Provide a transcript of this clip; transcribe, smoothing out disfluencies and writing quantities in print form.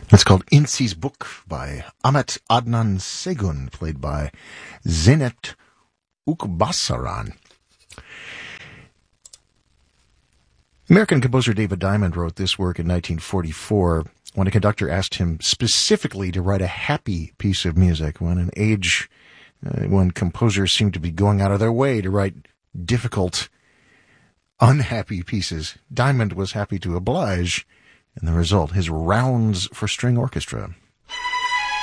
It's called Insi's Book by Ahmet Adnan Segun, played by Zeynep Ukbasaran. American composer David Diamond wrote this work in 1944 when a conductor asked him specifically to write a happy piece of music when composers seemed to be going out of their way to write difficult, unhappy pieces. Diamond was happy to oblige, and the result, his Rounds for String Orchestra.